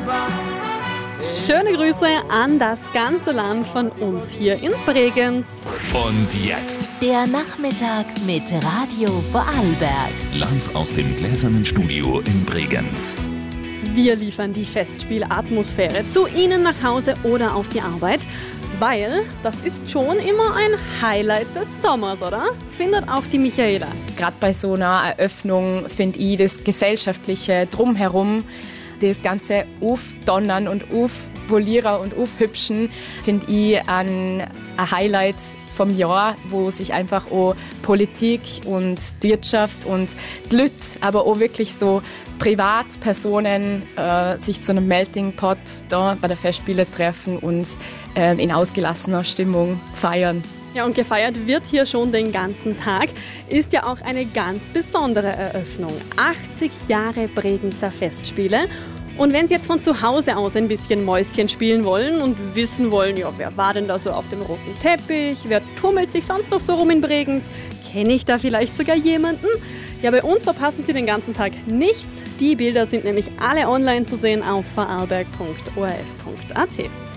Schöne Grüße an das ganze Land von uns hier in Bregenz. Und jetzt Der Nachmittag mit Radio Vorarlberg. live aus dem gläsernen Studio in Bregenz. Wir liefern die Festspielatmosphäre zu Ihnen nach Hause oder auf die Arbeit, weil das ist schon immer ein Highlight des Sommers, oder? Findet auch die Michaela. Gerade bei so einer Eröffnung finde ich das Gesellschaftliche drumherum, das ganze Aufdonnern und Aufpolieren und Aufhübschen, finde ich ein Highlight vom Jahr, wo sich einfach auch Politik und Wirtschaft und die Leute, aber auch wirklich so Privatpersonen sich zu einem Melting Pot da bei der Festspiele treffen und in ausgelassener Stimmung feiern. Ja, und gefeiert wird hier schon den ganzen Tag. Ist ja auch eine ganz besondere Eröffnung. 80 Jahre Bregenzer Festspiele. Und wenn Sie jetzt von zu Hause aus ein bisschen Mäuschen spielen wollen und wissen wollen, ja, wer war denn da so auf dem roten Teppich, wer tummelt sich sonst noch so rum in Bregenz, kenne ich da vielleicht sogar jemanden? Ja, bei uns verpassen Sie den ganzen Tag nichts. Die Bilder sind nämlich alle online zu sehen auf vorarlberg.orf.at.